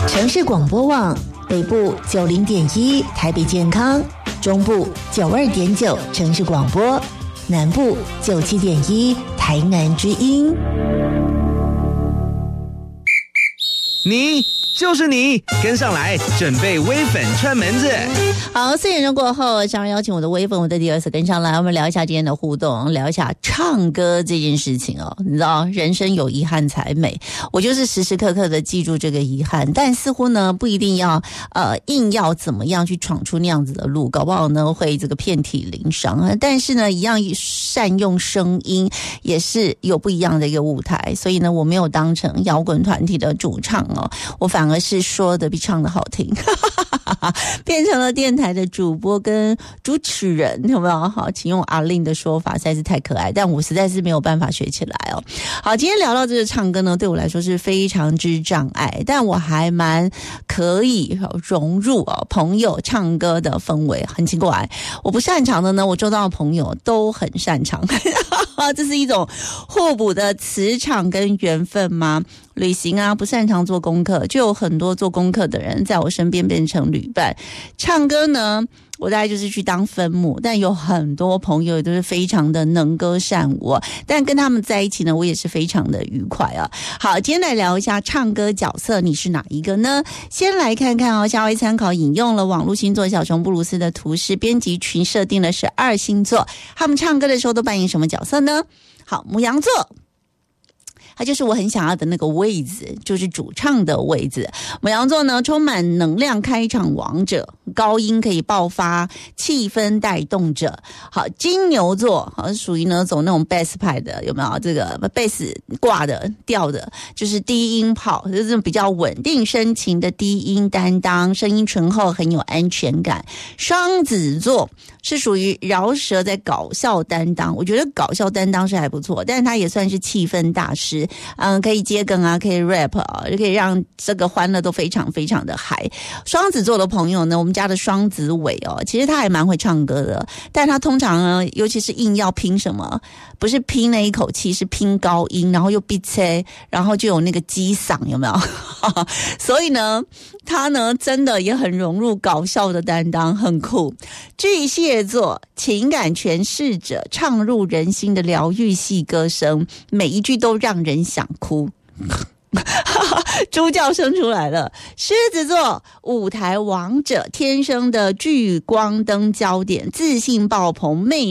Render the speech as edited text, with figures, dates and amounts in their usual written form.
城市广播网北部90.1台北健康，中部92.9城市广播，南部97.1台南之音。 你就是你，跟上来，准备微粉串门子。 好，4点钟过后，想邀请我的微粉，我的第二次跟上来，我们聊一下今天的互动，聊一下唱歌这件事情哦。你知道，人生有遗憾才美，我就是时时刻刻的记住这个遗憾，但似乎呢不一定要硬要怎么样去闯出那样子的路，搞不好呢会这个遍体鳞伤。但是呢，一样善用声音，也是有不一样的一个舞台。所以呢，我没有当成摇滚团体的主唱哦，我反而是说的比唱的好听，变成了电台的主播跟主持人，有没有？好，请用阿令的说法，实在是太可爱，但我实在是没有办法学起来哦。好，今天聊到这个唱歌呢，对我来说是非常之障碍，但我还蛮可以融入朋友唱歌的氛围，很奇怪。我不擅长的呢，我周遭的朋友都很擅长，这是一种互补的磁场跟缘分吗？旅行啊，不擅长做功课，就有很多做功课的人在我身边变成旅伴。唱歌呢，我大概就是去当分母，但有很多朋友也都是非常的能歌善舞，但跟他们在一起呢，我也是非常的愉快啊。好，今天来聊一下唱歌角色，你是哪一个呢？先来看看哦，夏威参考引用了网络星座小熊布鲁斯的图示编辑群设定了12星座，他们唱歌的时候都扮演什么角色呢？好，牡羊座，它就是我很想要的那个位置，就是主唱的位置。牡羊座呢，充满能量开场王者，高音可以爆发，气氛带动者。好，金牛座好是属于呢走那种 bass 派的，有没有？这个 bass 挂的调的，就是低音炮，就是比较稳定深情的低音担当，声音醇厚，很有安全感。双子座是属于饶舌在搞笑担当，我觉得搞笑担当是还不错，但是他也算是气氛大师。可以接梗啊，可以 rap 啊，就可以让这个欢乐都非常非常的嗨。双子座的朋友呢，我们家的双子伟哦，其实他还蛮会唱歌的，但他通常呢，尤其是硬要拼什么，不是拼那一口气，是拼高音，然后又闭塞，然后就有那个激嗓，有没有？所以呢，他呢真的也很融入搞笑的担当，很酷。巨蟹座情感诠释者，唱入人心的疗愈系歌声，每一句都让人想哭。猪叫声出来了。狮子座舞台王者，天生的聚光灯焦点，自信爆棚，魅